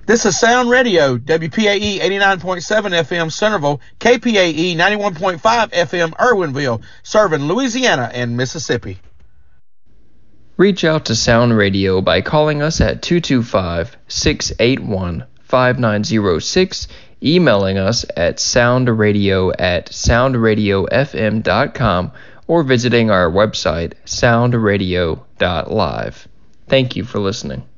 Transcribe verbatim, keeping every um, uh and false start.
This is Sound Radio, W P A E eighty-nine point seven F M Centerville, K P A E ninety-one point five F M Irwinville, serving Louisiana and Mississippi. Reach out to Sound Radio by calling us at two two five, six eight one, five nine zero six, emailing us at soundradio at soundradiofm dot com, or visiting our website soundradio dot live. Thank you for listening.